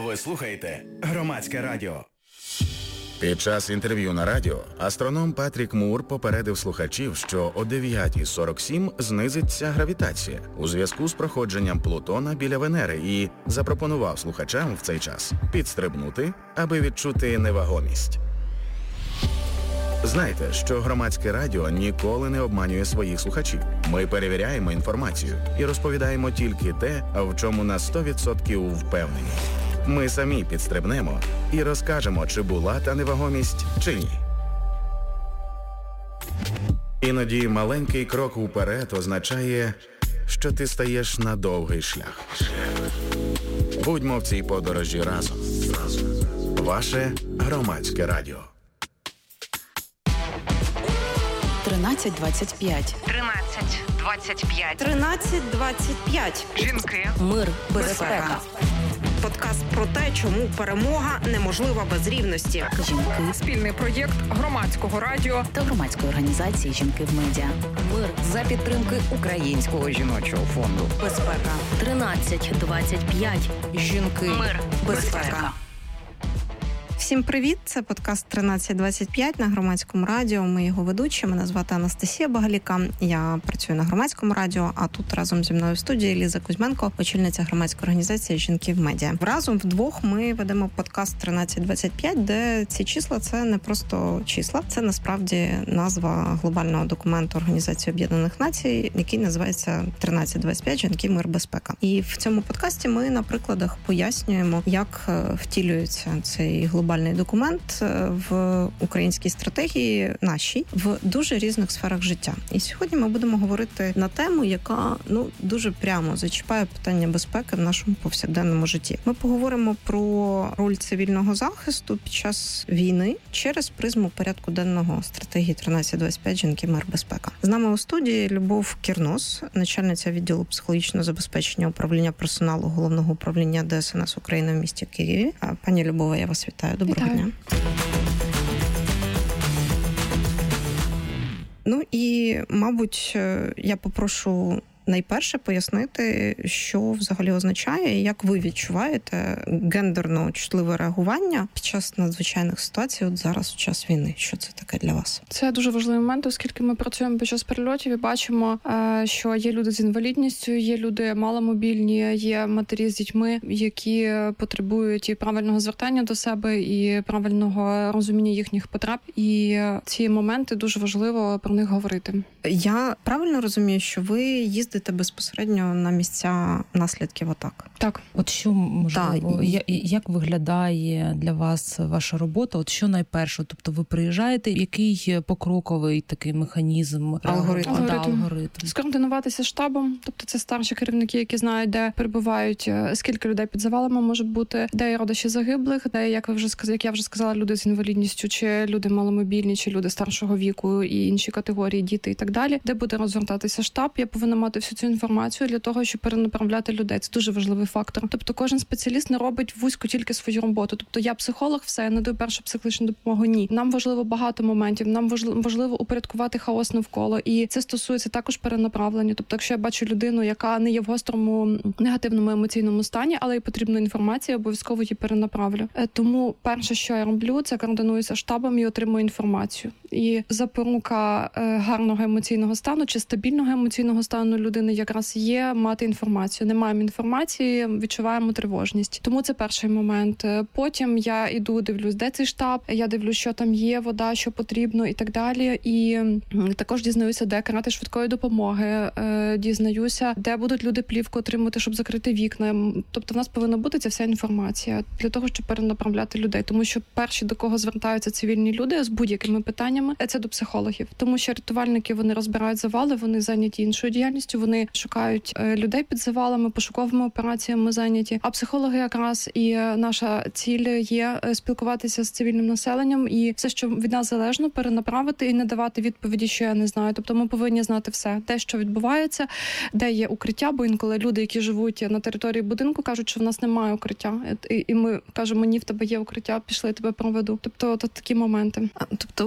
Ви слухаєте Громадське радіо. Під час інтерв'ю на радіо астроном Патрік Мур попередив слухачів, що о 9:47 знизиться гравітація у зв'язку з проходженням Плутона біля Венери і запропонував слухачам в цей час підстрибнути, аби відчути невагомість. Знайте, що Громадське радіо ніколи не обманює своїх слухачів. Ми перевіряємо інформацію і розповідаємо тільки те, в чому на 100% впевнені. Ми самі підстрибнемо і розкажемо, чи була та невагомість, чи ні. Іноді маленький крок уперед означає, що ти стаєш на довгий шлях. Будьмо в цій подорожі разом. Ваше Громадське радіо. 1325. 1325. 1325. Жінки. Мир, безпека. Подкаст про те, чому перемога неможлива без рівності. Жінки. Спільний проєкт Громадського радіо Та громадської організації «Жінки в медіа». Мир за підтримки Українського жіночого фонду. Безпека. 1325. Жінки. Мир, безпека. Всім привіт! Це подкаст 1325 на Громадському радіо. Ми його ведучі. Мене звати Анастасія Багаліка. Я працюю на Громадському радіо, а тут разом зі мною в студії Ліза Кузьменко, очільниця громадської організації «Жінки в медіа». Разом вдвох ми ведемо подкаст 1325, де ці числа – це не просто числа, це насправді назва глобального документу Організації Об'єднаних Націй, який називається 1325 «Жінки, мир, безпека». І в цьому подкасті ми на прикладах пояснюємо, як втілюється цей глобальний документ в українській стратегії нашій в дуже різних сферах життя. І сьогодні ми будемо говорити на тему, яка дуже прямо зачіпає питання безпеки в нашому повсякденному житті. Ми поговоримо про роль цивільного захисту під час війни через призму порядку денного стратегії 1325 «Жінки, мир, безпека». З нами у студії Любов Кірнос, начальниця відділу психологічного забезпечення управління персоналу Головного управління ДСНС України в місті Києві. Пані Любова, я вас вітаю. Доброго дня. І, мабуть, я попрошу найперше пояснити, що взагалі означає, як ви відчуваєте гендерно чутливе реагування під час надзвичайних ситуацій, от зараз, в час війни. Що це таке для вас? Це дуже важливий момент, оскільки ми працюємо під час перельотів і бачимо, що є люди з інвалідністю, є люди маломобільні, є матері з дітьми, які потребують і правильного звертання до себе, і правильного розуміння їхніх потреб. І ці моменти дуже важливо про них говорити. Я правильно розумію, що ви їздите безпосередньо на місця наслідків атак? Так. От що, можливо, як виглядає для вас ваша робота? От що найперше? Тобто ви приїжджаєте, який покроковий такий механізм? Алгоритм. Скоординуватися штабом, тобто це старші керівники, які знають, де перебувають, скільки людей під завалами може бути, де є родичі загиблих, де, як я вже сказала, люди з інвалідністю, чи люди маломобільні, чи люди старшого віку і інші категорії, діти і так далі, де буде розгортатися штаб. Я повинна мати всю цю інформацію для того, щоб перенаправляти людей. Це дуже важливий фактор. Тобто кожен спеціаліст не робить вузько тільки свою роботу. Тобто я психолог, все, я надаю першу психологічну допомогу. Ні. Нам важливо багато моментів, нам важливо упорядкувати хаос навколо. І це стосується також перенаправлення. Тобто, якщо я бачу людину, яка не є в гострому негативному емоційному стані, але й потрібна інформація, обов'язково її перенаправлю. Тому перше, що я роблю, це координуюся штабом і отримую інформацію. І запорука гарного емоційного стану чи стабільного емоційного стану людини якраз є мати інформацію. Не маємо інформації, відчуваємо тривожність. Тому це перший момент. Потім я іду, дивлюсь, де цей штаб, я дивлюсь, що там є, вода, що потрібно і так далі. І також дізнаюся, де карати швидкої допомоги, дізнаюся, де будуть люди плівку отримувати, щоб закрити вікна. Тобто в нас повинна бути ця вся інформація для того, щоб перенаправляти людей. Тому що перші, до кого звертаються цивільні люди з будь-якими питаннями, це до психологів. Тому що рятувальники, вони розбирають завали, вони зайняті іншою діяльністю, вони шукають людей під завалами, пошуковими операціями зайняті. А психологи якраз і наша ціль є спілкуватися з цивільним населенням і все, що від нас залежно, перенаправити і не давати відповіді, що я не знаю. Тобто ми повинні знати все, те, що відбувається, де є укриття, бо інколи люди, які живуть на території будинку, кажуть, що в нас немає укриття. І ми кажемо, ні, в тебе є укриття, пішли, я тебе проведу. Тобто такі моменти. Тобто ви фактично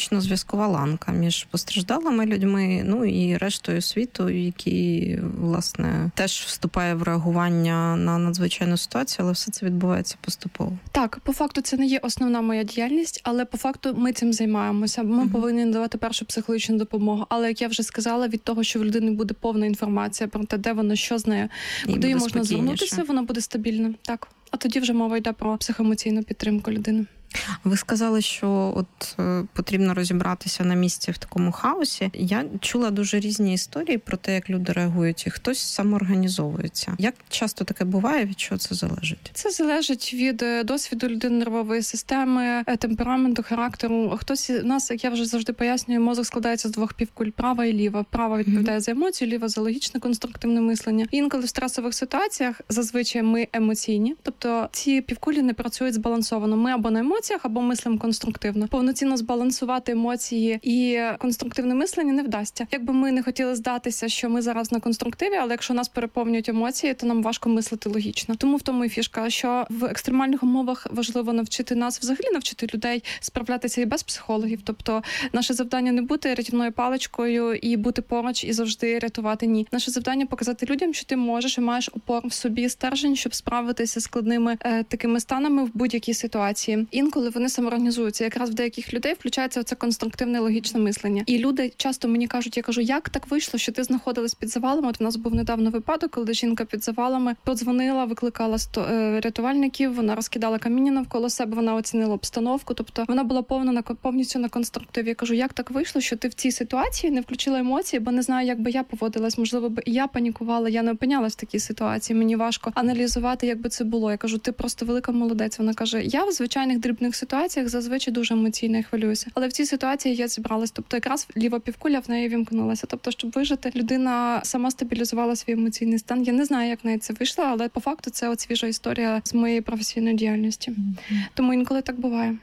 фактично зв'язкова ланка між постраждалими людьми, ну і рештою світу, який, власне, теж вступає в реагування на надзвичайну ситуацію, але все це відбувається поступово. Так, по факту це не є основна моя діяльність, але по факту ми цим займаємося. Ми повинні надавати першу психологічну допомогу. Але, як я вже сказала, від того, що в людини буде повна інформація про те, де воно, що з нею, куди їй можна звернутися, вона буде стабільна. Так. А тоді вже мова йде про психоемоційну підтримку людини. Ви сказали, що от потрібно розібратися на місці в такому хаосі. Я чула дуже різні історії про те, як люди реагують, і хтось самоорганізовується. Як часто таке буває, від чого це залежить? Це залежить від досвіду людини, нервової системи, темпераменту, характеру. Хтось у нас, як я вже завжди пояснюю, мозок складається з двох півкуль, права і ліва. Права відповідає за емоції, ліва за логічне, конструктивне мислення. Інколи в стресових ситуаціях зазвичай ми емоційні, тобто ці півкулі не працюють збалансовано. Ми або на емоціях, або мислимо конструктивно. Повноцінно збалансувати емоції і конструктивне мислення не вдасться. Якби ми не хотіли здатися, що ми зараз на конструктиві, але якщо нас переповнюють емоції, то нам важко мислити логічно. Тому в тому і фішка, що в екстремальних умовах важливо навчити нас, взагалі навчити людей справлятися і без психологів. Тобто наше завдання не бути рятівною паличкою і бути поруч і завжди рятувати. Ні. Наше завдання показати людям, що ти можеш і маєш опору в собі, стержень, щоб справитися з складними такими станами в будь-якій ситуації. Інколи вони самоорганізуються. Якраз в деяких людей включається оце конструктивне логічне мислення. І люди часто мені кажуть, я кажу, як так вийшло, що ти знаходилась під завалами? От у нас був недавно випадок, коли жінка під завалами подзвонила, викликала рятувальників, вона розкидала каміння навколо себе, вона оцінила обстановку, тобто вона була повністю на конструктиві. Я кажу, як так вийшло, що ти в цій ситуації не включила емоції, бо не знаю, як би я поводилась, можливо, б і я панікувала, я не опинялась в такій ситуації, мені важко аналізувати, як би це було. Я кажу, ти просто велика молодець. Вона каже, я в звичайних дрібних ситуаціях зазвичай дуже емоційно і хвилююся. Але в цій ситуації я зібралась. Тобто якраз ліва півкуля в неї вімкнулася. Тобто, щоб вижити, людина сама стабілізувала свій емоційний стан. Я не знаю, як в неї це вийшло, але по факту це от свіжа історія з моєї професійної діяльності. Тому інколи так буває.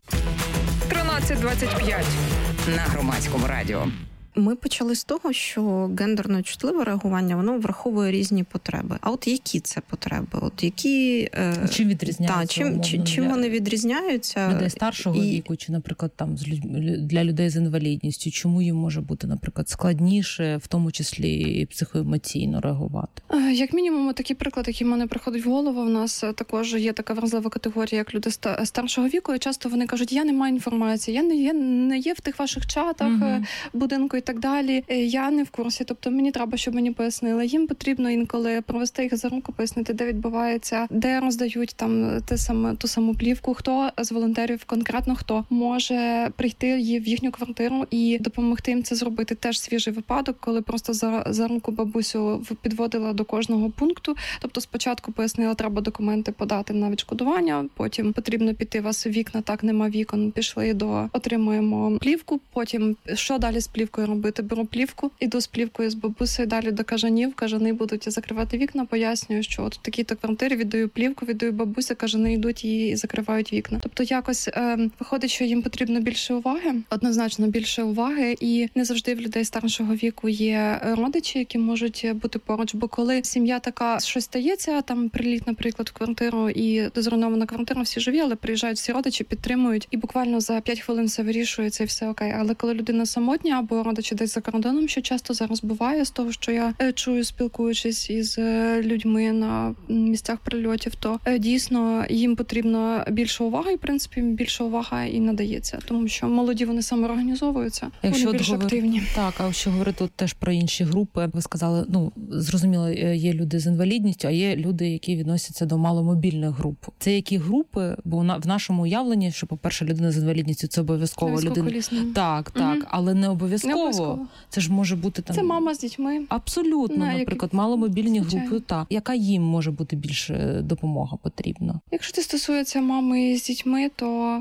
13:25 на Громадському радіо. Ми почали з того, що гендерно чутливе реагування, воно враховує різні потреби. А от які це потреби? От які чим відрізняються? Чим вони відрізняються? Людей старшого віку, чи, наприклад, там для людей з інвалідністю, чому їм може бути, наприклад, складніше, в тому числі і психоемоційно реагувати? Як мінімум, такий приклад, який в мене приходить в голову, в нас також є така вразлива категорія, як люди старшого віку, і часто вони кажуть, я не маю інформації, я не є в тих ваших чатах, будинку і так далі, я не в курсі, тобто мені треба, щоб мені пояснили. Їм потрібно інколи провести їх за руку, пояснити, де відбувається, де роздають там ту саму плівку, хто з волонтерів, конкретно хто може прийти в їхню квартиру і допомогти їм це зробити. Теж свіжий випадок, коли просто за руку бабусю підводила до кожного пункту, тобто спочатку пояснила, треба документи подати на відшкодування, потім потрібно піти, у вас вікна, так, нема вікон, пішли отримуємо плівку, потім що далі з плівкою робити? Беру плівку, іду з плівкою з бабусею далі до кажанів, кажани будуть закривати вікна, пояснюю, що от в такій-то квартирі віддаю плівку, віддаю бабусі, кажани йдуть і закривають вікна. Тобто якось виходить, що їм потрібно більше уваги, однозначно більше уваги, і не завжди в людей старшого віку є родичі, які можуть бути поруч, бо коли сім'я така, щось стається, там приліт, наприклад, в квартиру і зруйнована квартира, всі живі, але приїжджають всі родичі, підтримують, і буквально за 5 хвилин все вирішується і все окей. Але коли людина самотня або родичі десь за кордоном, що часто зараз буває, з того, що я чую, спілкуючись із людьми на місцях прильотів, то дійсно їм потрібно більше уваги, і, в принципі, більше увага і надається. Тому що молоді, вони самоорганізовуються, вони більш активні. Так, а якщо говорити теж про інші групи, ви сказали, зрозуміло, є люди з інвалідністю, а є люди, які відносяться до маломобільних груп. Це які групи? Бо в нашому уявленні, що, по-перше, людина з інвалідністю – це обов'язково людина. Так, але не обов'язково. Це ж може бути там... Це мама з дітьми. Абсолютно, наприклад, маломобільні групи. Так. Яка їм може бути більше допомога потрібна? Якщо це стосується мами з дітьми, то...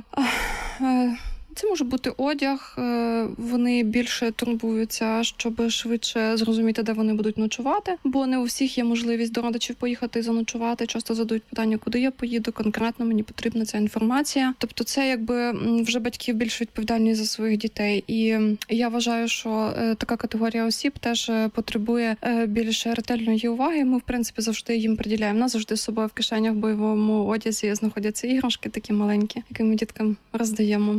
Це може бути одяг, вони більше турбуються, щоб швидше зрозуміти, де вони будуть ночувати, бо не у всіх є можливість до родичів поїхати і заночувати. Часто задають питання, куди я поїду, конкретно мені потрібна ця інформація. Тобто це якби вже батьків більш відповідальні за своїх дітей. І я вважаю, що така категорія осіб теж потребує більш ретельної уваги. Ми, в принципі, завжди їм приділяємо. У нас завжди з собою в кишенях в бойовому одязі знаходяться іграшки такі маленькі, які ми діткам роздаємо. Не завжди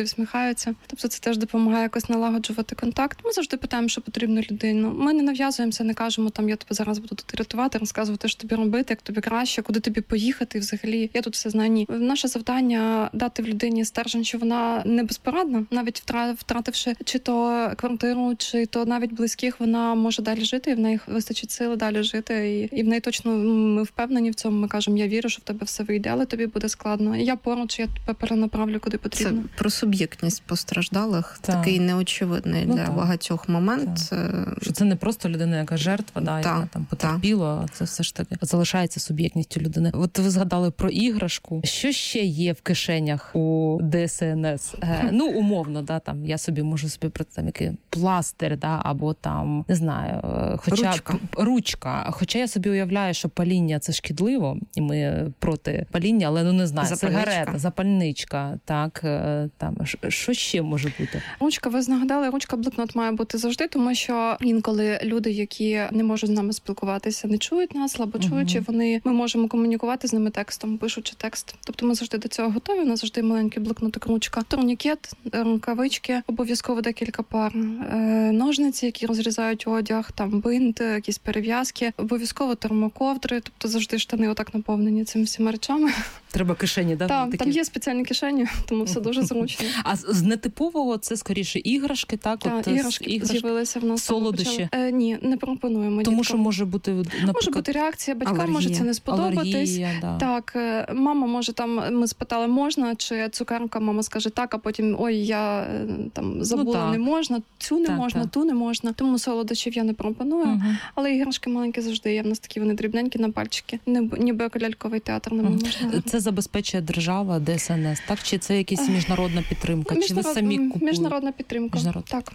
завжди всміхаються. Тобто це теж допомагає якось налагоджувати контакт. Ми завжди питаємо, що потрібно людині. Ми не нав'язуємося, не кажемо, там, я тебе зараз буду тут рятувати, розказувати, що тобі робити, як тобі краще, куди тобі поїхати, взагалі. Я тут все знаю. Ні. Наше завдання – дати в людині стержень, що вона не безпорадна, навіть втративши чи то квартиру, чи то навіть близьких, вона може далі жити, і в неї вистачить сили далі жити. І в неї точно, ми впевнені в цьому, ми кажемо, я вірю, що в тебе все вийде, але тобі буде складно. І я поруч, я тебе перенаправлю, куди потрібно. Це про суб'єктність постраждалих, такий неочевидний для багатьох момент. Що це не просто людина, яка жертва, яка там потерпіла, це все ж таки залишається суб'єктністю людини. От ви згадали про іграшку. Що ще є в кишенях у ДСНС? Умовно, там я собі можу там який пластир, або там, не знаю, хоча ручка. Хоча я собі уявляю, що паління це шкідливо, і ми проти паління, але не знаю, сигарета, запальничка, так, там, що ще може бути? Ручка, ви нагадали, ручка-блокнот має бути завжди, тому що інколи люди, які не можуть з нами спілкуватися, не чують нас, слабо чуючи, ми можемо комунікувати з ними текстом, пишучи текст. Тобто ми завжди до цього готові, у нас завжди маленький блокнотик, ручка, турнікет, рукавички, обов'язково декілька пар, ножниці, які розрізають одяг, там бинт, якісь перев'язки, обов'язково термоковдри, тобто завжди штани отак наповнені цими всіма речами. Треба кишені, так? Так, там є спеціальні кишені, тому все дуже зручно. А з нетипового це скоріше іграшки, так? Так, іграшки з'явилися в нас. Солодощі? Ні, не пропонуємо. Тому що може бути, наприклад, може бути реакція, батькам може це не сподобатись. Так, мама може там, ми спитали, можна, чи цукерка, мама скаже так, а потім, я там забула, не можна, цю не можна, ту не можна. Тому солодощів я не пропоную, але іграшки маленькі завжди є. В нас такі вони дрібненькі на пальчики. Ніби ляльковий театр не можна. Це забезпечує держава, ДСНС, так? Чи це якась міжнародна підтримка? Чи ви самі купуєте? Міжнародна підтримка, так.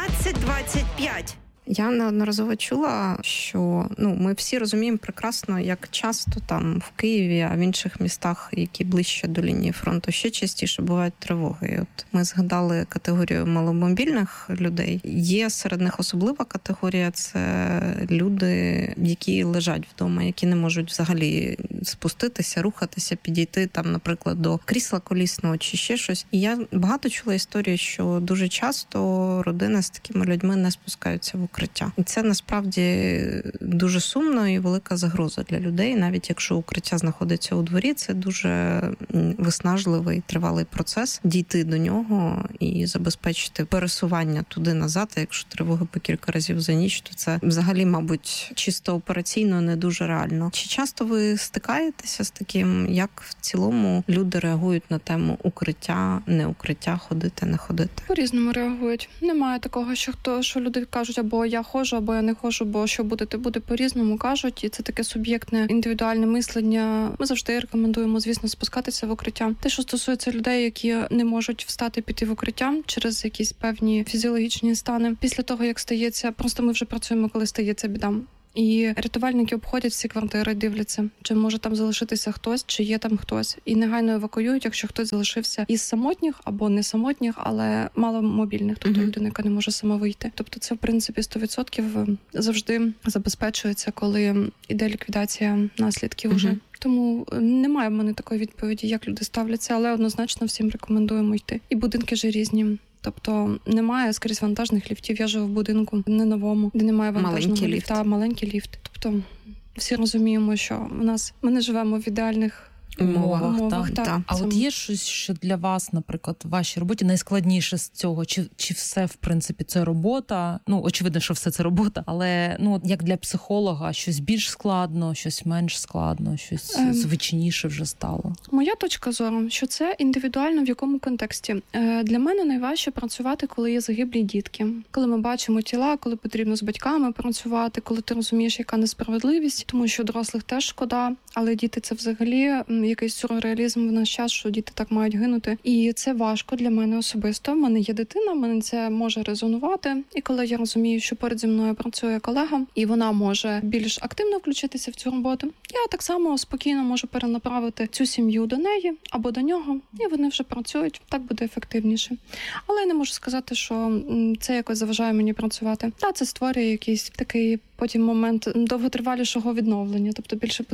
1325. Я неодноразово чула, що ми всі розуміємо прекрасно, як часто там в Києві, а в інших містах, які ближче до лінії фронту, ще частіше бувають тривоги. І от ми згадали категорію маломобільних людей. Є серед них особлива категорія – це люди, які лежать вдома, які не можуть взагалі спуститися, рухатися, підійти там, наприклад, до крісла колісного чи ще щось. І я багато чула історії, що дуже часто родини з такими людьми не спускаються в укриття. І це насправді дуже сумно і велика загроза для людей. Навіть якщо укриття знаходиться у дворі, це дуже виснажливий, тривалий процес дійти до нього і забезпечити пересування туди-назад. А якщо тривоги по кілька разів за ніч, то це взагалі, мабуть, чисто операційно не дуже реально. Чи часто ви стикаєтеся з таким, як в цілому люди реагують на тему укриття, не укриття, ходити, не ходити? По-різному реагують. Немає такого, що люди кажуть, або я ходжу, або я не ходжу, бо що буде, те буде, по-різному кажуть. І це таке суб'єктне, індивідуальне мислення. Ми завжди рекомендуємо, звісно, спускатися в укриття. Те, що стосується людей, які не можуть встати, піти в укриття через якісь певні фізіологічні стани. Після того, як стається, просто ми вже працюємо, коли стається біда. І рятувальники обходять всі квартири, дивляться, чи може там залишитися хтось, чи є там хтось. І негайно евакуюють, якщо хтось залишився із самотніх або не самотніх, але маломобільних, тобто людина, яка не може сама вийти. Тобто це, в принципі, 100% завжди забезпечується, коли іде ліквідація наслідків уже. Тому немає в мене такої відповіді, як люди ставляться, але однозначно всім рекомендуємо йти. І будинки ж різні. Тобто немає скрізь вантажних ліфтів. Я живу в будинку не новому, де немає вантажного ліфта, маленький ліфт. Тобто всі розуміємо, що ми не живемо в ідеальних умовах. Так. А от є щось, що для вас, наприклад, в вашій роботі найскладніше з цього? Чи все, в принципі, це робота? Очевидно, що все це робота, але як для психолога, щось більш складно, щось менш складно, щось звичніше вже стало? Моя точка зору, що це індивідуально в якому контексті. Для мене найважче працювати, коли є загиблі дітки. Коли ми бачимо тіла, коли потрібно з батьками працювати, коли ти розумієш, яка несправедливість, тому що дорослих теж шкода, але діти – це взагалі якийсь сюрреалізм в наш час, що діти так мають гинути. І це важко для мене особисто. У мене є дитина, мене це може резонувати. І коли я розумію, що поряд зі мною працює колега, і вона може більш активно включитися в цю роботу, я так само спокійно можу перенаправити цю сім'ю до неї або до нього, і вони вже працюють. Так буде ефективніше. Але я не можу сказати, що це якось заважає мені працювати. Та це створює якийсь такий потім момент довготривалішого відновлення. Тобто більше потрібно буде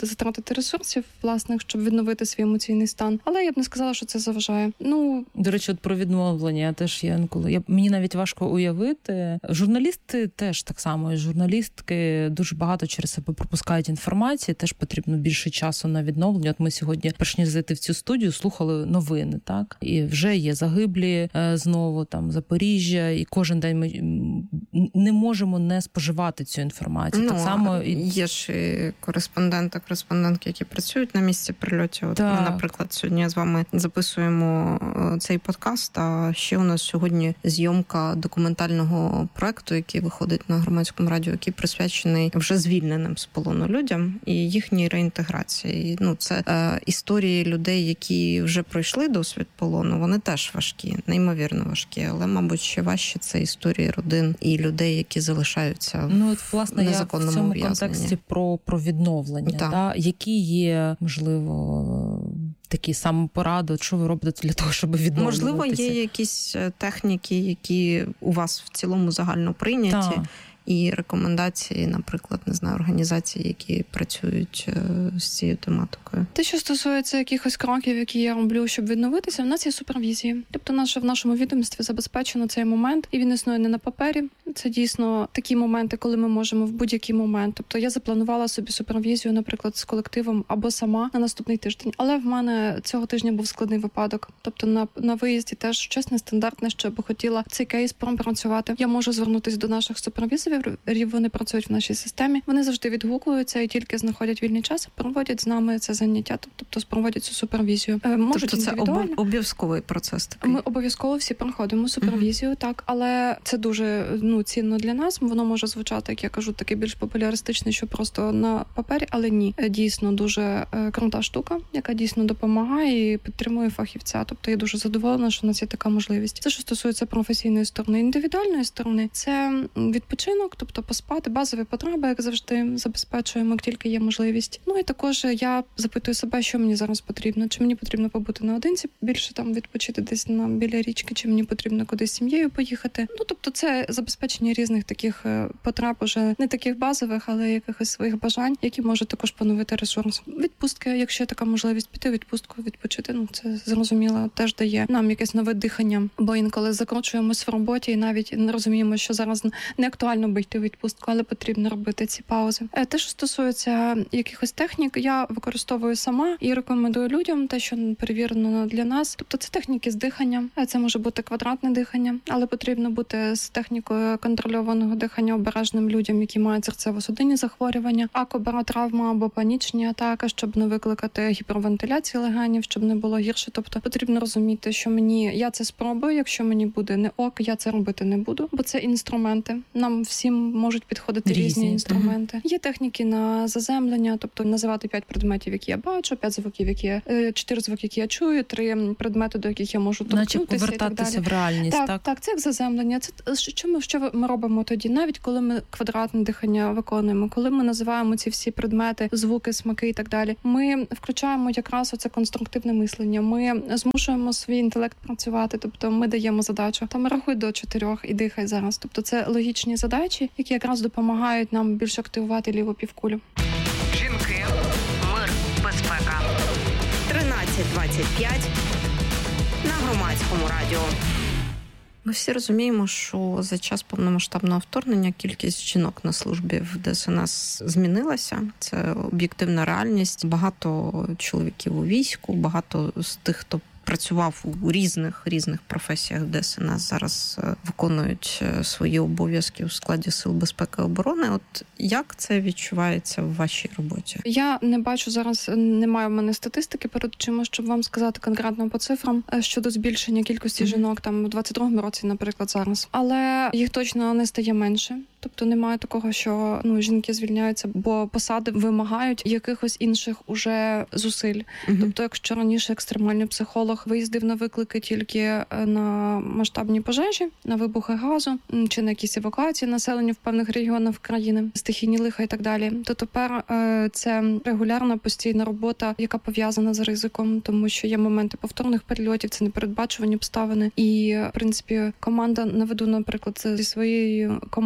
буде затратити ресурсів власних, щоб відновити свій емоційний стан. Але я б не сказала, що це заважає. До речі, от про відновлення теж є інколи. Мені навіть важко уявити. Журналісти теж так само, і журналістки дуже багато через себе пропускають інформації, теж потрібно більше часу на відновлення. От ми сьогодні, перш ніж зайти в цю студію, слухали новини, так? І вже є загиблі знову, там, Запоріжжя, і кожен день ми не можемо не споживати цю інформацію. Так само є ж і кореспондентки, які працюють на місці прильотів. От ми, наприклад, сьогодні з вами записуємо цей подкаст, а ще у нас сьогодні зйомка документального проекту, який виходить на Громадському радіо, який присвячений вже звільненим з полону людям і їхній реінтеграції. Це історії людей, які вже пройшли досвід полону, вони теж важкі, неймовірно важкі, але, мабуть, ще важче це історії родин і людей, які залишаються власне, в незаконному я в цьому ув'язненні. Контексті про відновлення. Да? Які є, можливо, такі самопоради, що ви робите для того, щоб відновлюватися? Можливо, є якісь техніки, які у вас в цілому загально прийняті. І рекомендації, наприклад, організацій, які працюють з цією тематикою. Те, що стосується якихось кроків, які я роблю, щоб відновитися, в нас є супервізії. Тобто в нашому відомстві забезпечено цей момент, і він існує не на папері. Це дійсно такі моменти, коли ми можемо в будь-який момент. Тобто я запланувала собі супервізію, наприклад, з колективом або сама на наступний тиждень. Але в мене цього тижня був складний випадок. Тобто на виїзді теж щось нестандартне, що я би хотіла цей кейс пропрацювати. Я можу звернутися до наших супервізорів, вони працюють в нашій системі. Вони завжди відгукуються і тільки знаходять вільний час, проводять з нами це заняття, тобто проводять цю супервізію. Тобто це обов'язковий процес такий? Ми обов'язково всі проходимо супервізію, так, але це дуже цінно для нас. Воно може звучати, як я кажу, такий більш популяристичний, що просто на папері, але ні. Дійсно дуже крута штука, яка дійсно допомагає і підтримує фахівця. Тобто я дуже задоволена, що у нас є така можливість. Це що стосується професійної сторони. Індивідуальної сторони це відпочинок, тобто поспати, базові потреби, як завжди, забезпечуємо, як тільки є можливість. І також я запитую себе, що мені зараз потрібно. Чи мені потрібно побути наодинці, більше там відпочити десь біля річки, чи мені потрібно кудись з сім'єю поїхати. Тобто це забезпечення різних таких потреб, уже не таких базових, але якихось своїх бажань, які можуть також поновити ресурс. Відпустки, якщо є така можливість піти в відпустку, відпочити, це зрозуміло, теж дає нам якесь нове дихання, бо інколи закручуємось в роботі і навіть не розуміємо, що зараз не актуально йти в відпустку, але потрібно робити ці паузи. Те, що стосується якихось технік, я використовую сама і рекомендую людям те, що перевірено для нас. Тобто це техніки з дихання, це може бути квадратне дихання, але потрібно бути з технікою контрольованого дихання обережним людям, які мають серцево-судинні захворювання, акобаротравма або панічні атаки, щоб не викликати гіпервентиляції легенів, щоб не було гірше. Тобто потрібно розуміти, що я це спробую, якщо мені буде не ок, я це робити не буду, бо це інструменти. Нам всім можуть підходити різні інструменти. Є техніки на заземлення, тобто називати 5 предметів, які я бачу, 5 звуків, 4 звуки, які я чую, 3 предмети, до яких я можу торкнутися, повертатися в реальність, так, це як заземлення. Це що ми робимо тоді, навіть коли ми квадратне дихання виконуємо, коли ми називаємо ці всі предмети, звуки, смаки і так далі. Ми включаємо якраз оце конструктивне мислення. Ми змушуємо свій інтелект працювати, тобто ми даємо задачу. Рахуй до 4 і дихай зараз. Тобто це логічні задачі, які якраз допомагають нам більше активувати ліву півкулю. Жінки, мир, безпека. 13:25 на Громадському радіо. Ми всі розуміємо, що за час повномасштабного вторгнення кількість жінок на службі в ДСНС змінилася. Це об'єктивна реальність. Багато чоловіків у війську, багато з тих, хто працював у різних професіях ДСНС, зараз виконують свої обов'язки у складі Сил безпеки і оборони. От як це відчувається в вашій роботі? Я не бачу зараз, немає в мене статистики перед очима, щоб вам сказати конкретно по цифрам щодо збільшення кількості жінок там у 22-му році, наприклад, зараз. Але їх точно не стає менше. Тобто немає такого, що жінки звільняються, бо посади вимагають якихось інших уже зусиль. Тобто, якщо раніше екстремальний психолог виїздив на виклики тільки на масштабні пожежі, на вибухи газу чи на якісь евакуації населення в певних регіонах країни, стихійні лиха і так далі, то тепер це регулярна постійна робота, яка пов'язана з ризиком, тому що є моменти повторних перельотів, це непередбачувані обставини. І, в принципі, команда, наведу, наприклад, зі своєю командою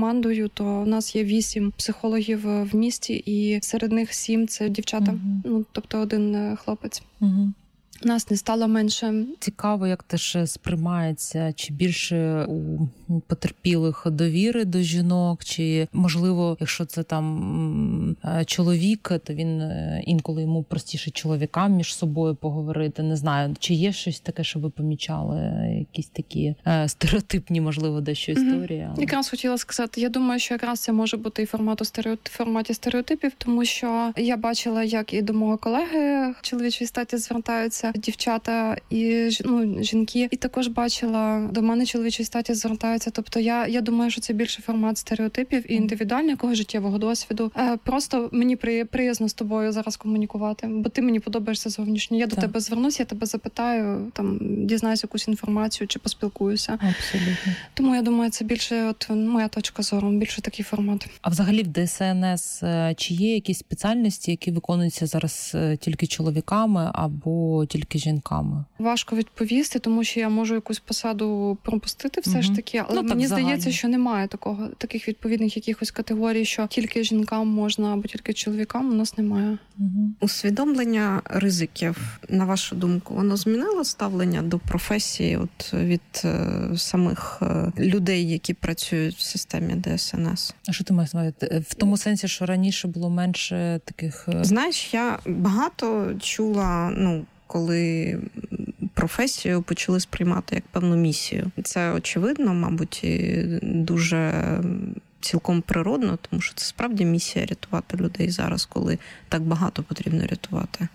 психологію, то у нас є 8 психологів в місті, і серед них 7 – це дівчата. Ну, тобто 1 хлопець. Нас не стало менше. Цікаво, як теж сприймається, чи більше у потерпілих довіри до жінок, чи, можливо, якщо це там чоловік, то він інколи йому простіше чоловікам між собою поговорити. Не знаю, чи є щось таке, що ви помічали, якісь такі стереотипні, можливо, дещо історії? Але... Якраз хотіла сказати, я думаю, що якраз це може бути і в форматі стереотипів, тому що я бачила, як і до мого колеги чоловічої статі звертаються дівчата і жінки, і також бачила, до мене чоловічої статі звертаються. Тобто я думаю, що це більше формат стереотипів і індивідуального життєвого досвіду. Просто мені приязно з тобою зараз комунікувати, бо ти мені подобаєшся зовнішньо. Я до тебе звернусь, я тебе запитаю, там дізнаюсь якусь інформацію чи поспілкуюся. Абсолютно. Тому я думаю, це більше моя точка зору, більше такий формат. А взагалі в ДСНС чи є якісь спеціальності, які виконуються зараз тільки чоловіками або тільки жінками? Важко відповісти, тому що я можу якусь посаду пропустити все ж таки, але мені здається, що немає таких відповідних якихось категорій, що тільки жінкам можна або тільки чоловікам, у нас немає. Усвідомлення ризиків, на вашу думку, воно змінило ставлення до професії від самих людей, які працюють в системі ДСНС? А що ти маєш на увазі? В тому сенсі, що раніше було менше таких... Знаєш, я багато чула, коли професію почали сприймати як певну місію. Це очевидно, мабуть, і дуже цілком природно, тому що це справді місія рятувати людей зараз, коли так багато потрібно рятувати.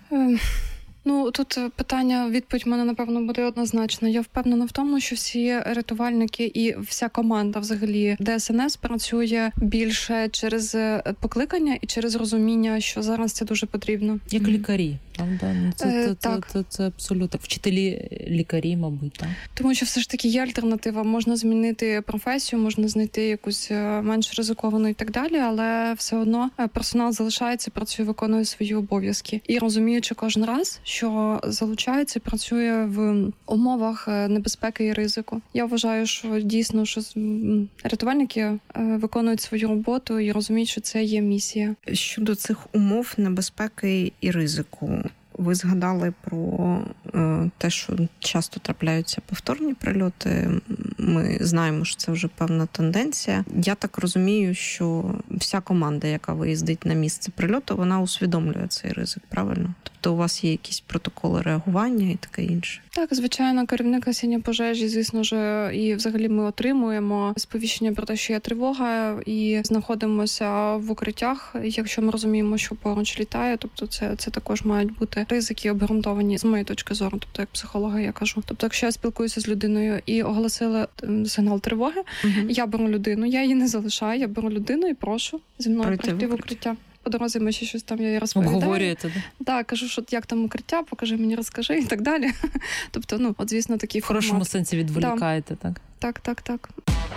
Тут відповідь в мене, напевно, буде однозначно. Я впевнена в тому, що всі рятувальники і вся команда взагалі ДСНС працює більше через покликання і через розуміння, що зараз це дуже потрібно. Як лікарі, правда? Це абсолютно. Вчителі лікарі, мабуть, так? Тому що все ж таки є альтернатива. Можна змінити професію, можна знайти якусь менш ризиковану і так далі, але все одно персонал залишається, працює, виконує свої обов'язки. І розуміючи кожен раз, що залучається, працює в умовах небезпеки і ризику. Я вважаю, що дійсно, що рятувальники виконують свою роботу і розуміють, що це є місія. Щодо цих умов небезпеки і ризику, ви згадали про те, що часто трапляються повторні прильоти. Ми знаємо, що це вже певна тенденція. Я так розумію, що вся команда, яка виїздить на місце прильоту, вона усвідомлює цей ризик, правильно? Тобто у вас є якісь протоколи реагування і таке інше? Так, звичайно, керівник гасіння пожежі, звісно ж, і взагалі ми отримуємо сповіщення про те, що є тривога, і знаходимося в укриттях, якщо ми розуміємо, що поруч літає. Тобто це також мають бути ризики обґрунтовані з моєї точки зору, тобто як психолога я кажу. Тобто, якщо я спілкуюся з людиною і оголосила сигнал тривоги, я беру людину, я її не залишаю, я беру людину і прошу зі мною пройти в укриття. По дорозі ми ще щось там, я їй розповідаю. Обговорюєте, да? Так, кажу, що як там укриття, покажи мені, розкажи і так далі. Тобто, звісно, такий формат. В хорошому сенсі відволікаєте, так? Так.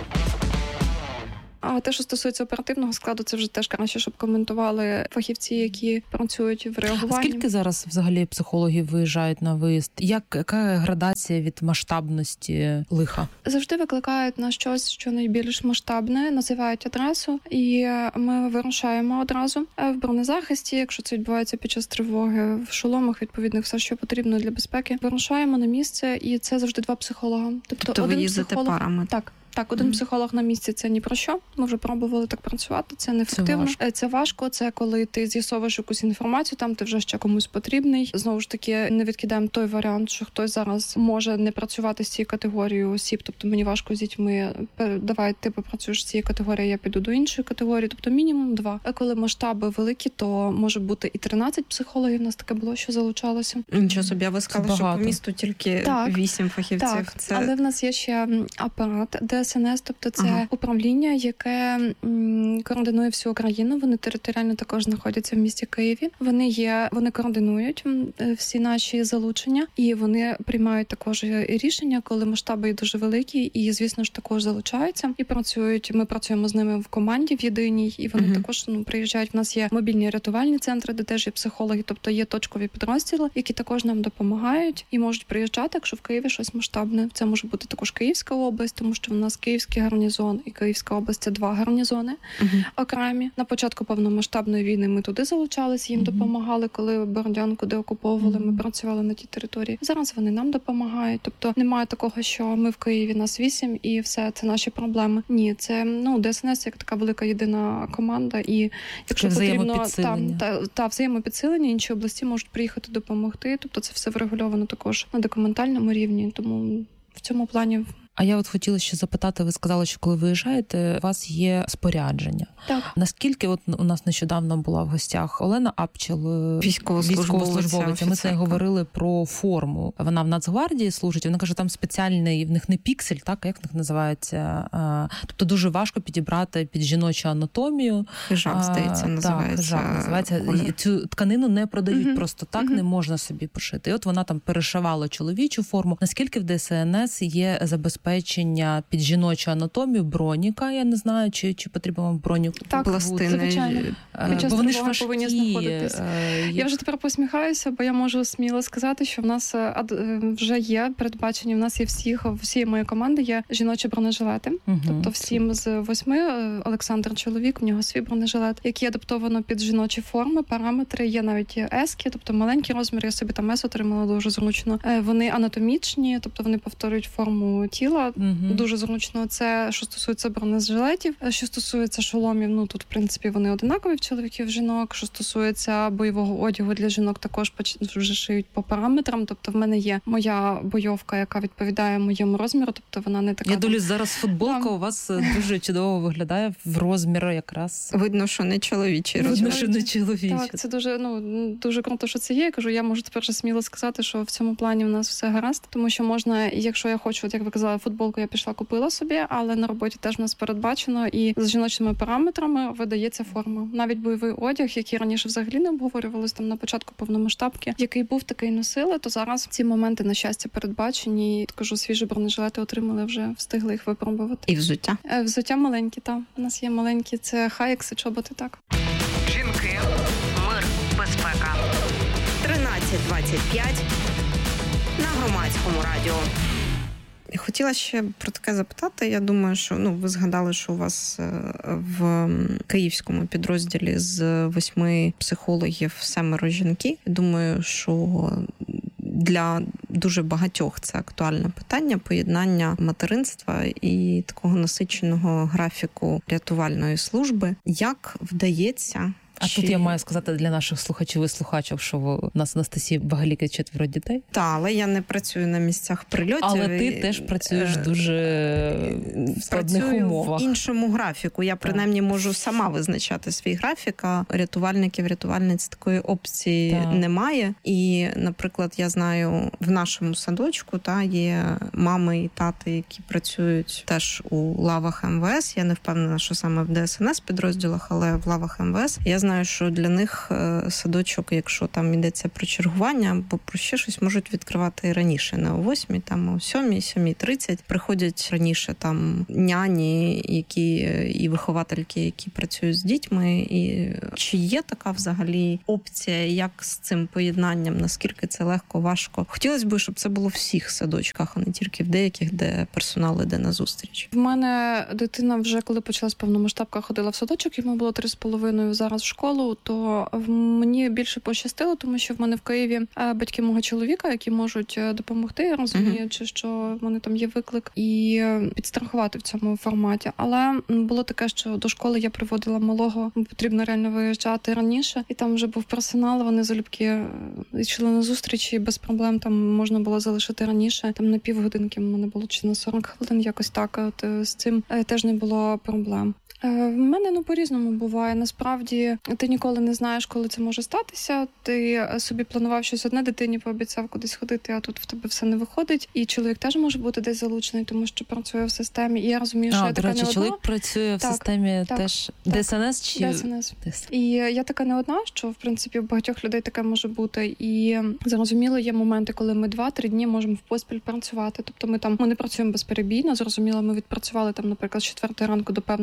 А те, що стосується оперативного складу, це вже теж краще, щоб коментували фахівці, які працюють в реагуванні. А скільки зараз взагалі психологів виїжджають на виїзд? Яка градація від масштабності лиха? Завжди викликають на щось, що найбільш масштабне, називають адресу, і ми вирушаємо одразу в бронезахисті, якщо це відбувається під час тривоги, в шоломах, відповідних, все, що потрібно для безпеки. Вирушаємо на місце, і це завжди 2 психолога. Тобто ви їздите парами? Так, один психолог на місці – це ні про що. Ми вже пробували так працювати, це неефективно. Це важко, це коли ти з'ясовуєш якусь інформацію, там ти вже ще комусь потрібний. Знову ж таки, не відкидаємо той варіант, що хтось зараз може не працювати з цією категорією осіб, тобто мені важко з дітьми, давай ти попрацюєш з цією категорією, я піду до іншої категорії, тобто мінімум 2. А коли масштаби великі, то може бути і 13 психологів, у нас таке було, що залучалося. Нічого собі, я ви сказала, що по місту тільки 8 фахівців. Так, але в нас є ще апарат, ДСНС, тобто це управління, яке координує всю Україну. Вони територіально також знаходяться в місті Києві. Вони координують всі наші залучення, і вони приймають також рішення, коли масштаби дуже великі, і, звісно ж, також залучаються і працюють. Ми працюємо з ними в команді в єдиній, і вони також приїжджають. В нас є мобільні рятувальні центри, де теж є психологи, тобто є точкові підрозділи, які також нам допомагають і можуть приїжджати, якщо в Києві щось масштабне. Це може бути також Київська область, тому що в нас нас Київський гарнізон і Київська область – це 2 гарнізони окремі. На початку повномасштабної війни ми туди залучалися, їм допомагали, коли Бородянку деокуповували, ми працювали на тій території. Зараз вони нам допомагають. Тобто немає такого, що ми в Києві, нас 8 і все, це наші проблеми. Ні, це ДСНС як така велика єдина команда, і якщо потрібно взаємопідсилення, інші області можуть приїхати допомогти. Тобто це все врегульовано також на документальному рівні, тому в цьому плані. А я хотіла ще запитати, ви сказали, що коли виїжджаєте, у вас є спорядження. Так. Наскільки у нас нещодавно була в гостях Олена Апчел, військовослужбовиця. Ми це говорили про форму. Вона в Нацгвардії служить, вона каже, там спеціальний, в них не піксель, так, як в них називається? Тобто дуже важко підібрати під жіночу анатомію. Хижак, здається, називається. Так, називається. І цю тканину не продають просто так, не можна собі пошити. І от вона там перешивала чоловічу форму. Наскільки в ДСНС є забезпечення під жіночу анатомію, броніка, я не знаю, чи потрібно вам броню. Так, звичайно. Бо вони ж важкі. Повинні знаходитись. Я вже тепер посміхаюся, бо я можу сміло сказати, що в нас вже є передбачені, в нас є всієї моєї команди є жіночі бронежилети. Тобто всім з 8 Олександр чоловік, в нього свій бронежилет, який адаптовано під жіночі форми, параметри, є навіть ески, тобто маленький розмір, я собі там ес отримала дуже зручно. Вони анатомічні, тобто вони повторюють форму тіла, дуже зручно. Це, що стосується бронежилетів. Що стосується шоломів, тут, в принципі, вони одинакові в чоловіків, в жінок. Що стосується бойового одягу для жінок, також вже шиють по параметрам. Тобто в мене є моя бойовка, яка відповідає моєму розміру, тобто вона не така... Я дивлюсь, зараз футболка у вас дуже чудово виглядає в розміру якраз. Видно, що не чоловічий розмір. Видно, що не чоловічий. Так, це дуже круто, що це є. Я кажу, я можу тепер сміло сказати, що в цьому плані в нас все гаразд, тому що можна, якщо я хочу, як ви казали, футболку я пішла, купила собі, але на роботі теж в нас передбачено і з жіночими параметрами видається форма. Навіть бойовий одяг, який раніше взагалі не обговорювалось там на початку повномасштабки, який був, такий носили, то зараз ці моменти, на щастя, передбачені. І, кажу, свіжі бронежилети отримали, вже встигли їх випробувати. І взуття? Взуття маленькі, так. У нас є маленькі, це хайекси, чоботи, так. Жінки, мир, безпека. 13:25 на Громадському радіо. Хотіла ще про таке запитати. Я думаю, що ви згадали, що у вас в київському підрозділі з 8 психологів 7 жінки. Думаю, що для дуже багатьох це актуальне питання поєднання материнства і такого насиченого графіку рятувальної служби. Як вдається? А тут я маю сказати для наших слухачів і слухачок, що у нас Анастасії Багаліки 4 дітей. Так, але я не працюю на місцях прильотів. Але ти теж працюєш дуже в складних умовах. В іншому графіку. Я принаймні можу сама визначати свій графік, а рятувальниць такої опції немає. І, наприклад, я знаю, в нашому садочку є мами і тати, які працюють теж у лавах МВС. Я не впевнена, що саме в ДСНС підрозділах, але в лавах МВС. Я знаю, що для них садочок, якщо там йдеться про чергування або про ще щось, можуть відкривати і раніше, не о 8, там о 7, 7:30. Приходять раніше там няні, і виховательки, які працюють з дітьми. І чи є така взагалі опція, як з цим поєднанням, наскільки це легко, важко? Хотілося б, щоб це було в всіх садочках, а не тільки в деяких, де персонал іде на зустріч. В мене дитина вже, коли почалась повномасштабка, ходила в садочок, йому було 3,5, зараз в школу, то мені більше пощастило, тому що в мене в Києві батьки мого чоловіка, які можуть допомогти, розуміючи, що в мене там є виклик, і підстрахувати в цьому форматі. Але було таке, що до школи я приводила малого, потрібно реально виїжджати раніше, і там вже був персонал, вони залюбки йшли на зустрічі, без проблем там можна було залишити раніше, там на півгодинки в мене було чи на 40 хвилин, якось так. От з цим теж не було проблем. В мене по-різному буває. Насправді, ти ніколи не знаєш, коли це може статися. Ти собі планував щось одне, дитині пообіцяв кудись ходити, а тут в тебе все не виходить. І чоловік теж може бути десь залучений, тому що працює в системі. І я розумію, що я така не одна. Чоловік працює в системі теж ДСНС чи ДСНС. І я така не одна, що, в принципі, у багатьох людей таке може бути. І зрозуміло, є моменти, коли ми 2-3 дні можемо в поспіль працювати. Тобто ми не працюємо безперебійно. Зрозуміло, ми відпрацювали там, наприклад, з 4 ранку до певної години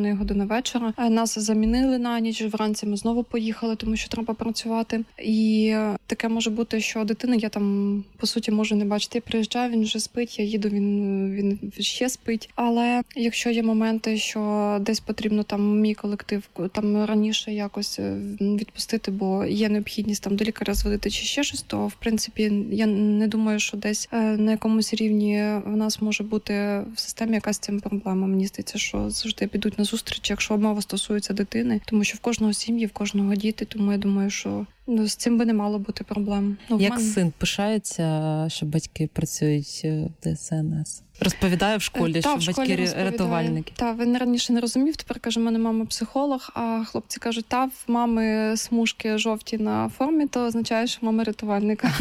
вечора. Нас замінили на ніч, вранці ми знову поїхали, тому що треба працювати. І таке може бути, що дитина, я там, по суті, можу не бачити. Я приїжджаю, він вже спить, я їду, він ще спить. Але якщо є моменти, що десь потрібно там мій колектив там раніше якось відпустити, бо є необхідність там до лікаря зводити чи ще щось, то, в принципі, я не думаю, що десь на якомусь рівні в нас може бути в системі якась цим проблема. Мені здається, що завжди підуть на зустріч, якщо мова стосується дитини, тому що в кожного сім'ї, в кожного діти, тому я думаю, що з цим би не мало бути проблем. Як син пишається, що батьки працюють в ДСНС? Розповідає в школі, що батьки рятувальники. Так, він раніше не розумів, тепер каже, в мене мама психолог, а хлопці кажуть, в мами смужки жовті на формі, то означає, що мама рятувальника.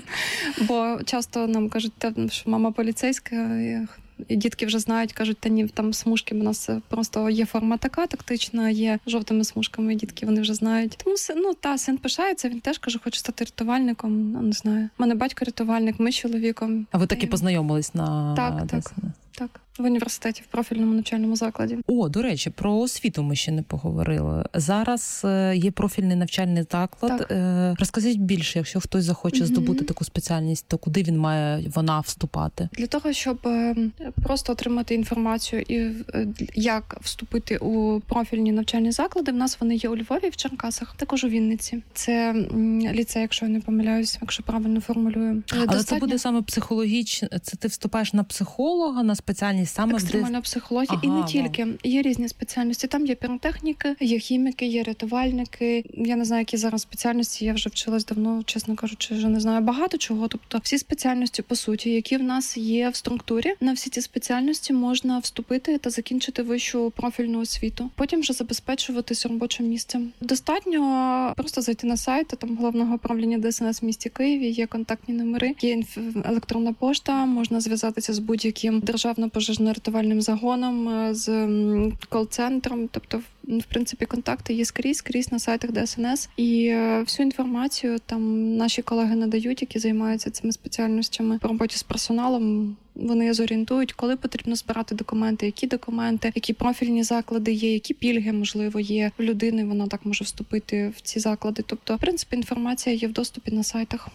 Бо часто нам кажуть, що мама поліцейська, і дітки вже знають, кажуть, та ні, там смужки, у нас просто є форма така тактична, є жовтими смужками, дітки, вони вже знають. Тому, син пишається, він теж каже, хочу стати рятувальником, не знаю. У мене батько рятувальник, ми з чоловіком. А ви так і познайомились на... Так. В університеті, в профільному навчальному закладі. До речі, про освіту ми ще не поговорили. Зараз є профільний навчальний заклад. Розкажіть більше, якщо хтось захоче здобути таку спеціальність, то куди вона вступати? Для того, щоб просто отримати інформацію і як вступити у профільні навчальні заклади, в нас вони є у Львові, в Черкасах, також у Вінниці. Це ліцей, якщо я не помиляюсь, якщо правильно формулюю. Але це буде саме психологічно, це ти вступаєш на психолога, на спеціальність саме екстремальна психологія, і не тільки. Є різні спеціальності. Там є піротехніки, є хіміки, є рятувальники. Я не знаю, які зараз спеціальності. Я вже вчилась давно, чесно кажучи, вже не знаю багато чого. Тобто всі спеціальності, по суті, які в нас є в структурі, на всі ці спеціальності можна вступити та закінчити вищу профільну освіту. Потім вже забезпечуватись робочим місцем. Достатньо просто зайти на сайт там головного управління ДСНС в місті Києві, є контактні номери, є електронна пошта, можна зв'язатися з будь-яким державно-пожежно-рятувальним загоном, з кол-центром, тобто в принципі контакти є скрізь на сайтах ДСНС, і всю інформацію там наші колеги надають, які займаються цими спеціальностями по роботі з персоналом. Вони зорієнтують, коли потрібно збирати документи, які профільні заклади є, які пільги, можливо, є в людини, вона так може вступити в ці заклади. Тобто, в принципі, інформація є в доступі на сайтах.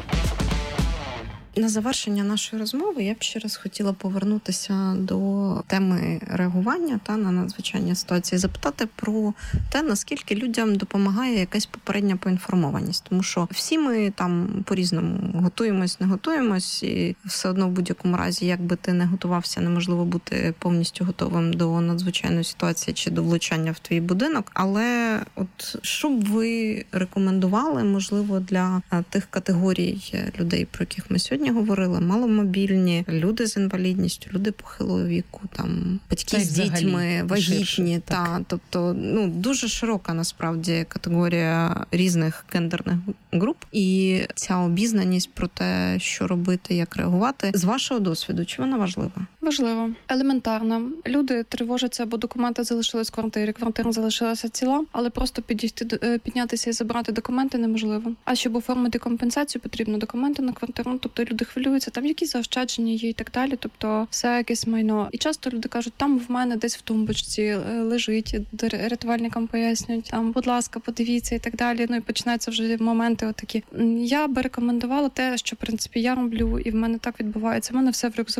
На завершення нашої розмови я б ще раз хотіла повернутися до теми реагування на надзвичайні ситуації, запитати про те, наскільки людям допомагає якась попередня поінформованість. Тому що всі ми там по-різному готуємось, не готуємось, і все одно в будь-якому разі, як би ти не готувався, неможливо бути повністю готовим до надзвичайної ситуації чи до влучання в твій будинок. Але от що б ви рекомендували, можливо, для тих категорій людей, про яких ми сьогодні говорили, маломобільні, люди з інвалідністю, люди похилого віку, там батьки з дітьми, вагітні, тобто дуже широка насправді категорія різних гендерних груп, і ця обізнаність про те, що робити, як реагувати. З вашого досвіду, чи вона важлива? Важливо. Елементарно. Люди тривожаться, бо документи залишились в квартирі, квартира залишилася ціла, але просто піднятися і забрати документи неможливо. А щоб оформити компенсацію, потрібно документи на квартиру, тобто люди хвилюються, там якісь заощадження є і так далі, тобто все якесь майно. І часто люди кажуть, там в мене десь в тумбочці лежить, рятувальникам пояснюють, там, будь ласка, подивіться і так далі. І починаються вже моменти отакі. Я би рекомендувала те, що, в принципі, я роблю, і в мене так відбувається. В мене все в рюкзаку.